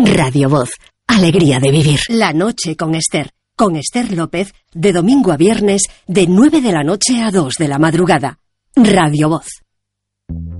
Radio Voz. Alegría de vivir. La noche con Esther. Con Esther López, de domingo a viernes, de 9 de la noche a 2 de la madrugada. Radio Voz.